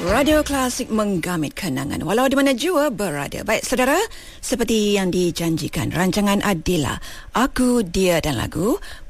Radio Klasik menggamit kenangan walau di mana jua berada. Baik saudara, seperti yang dijanjikan rancangan Adila, Aku, Dia dan Lagu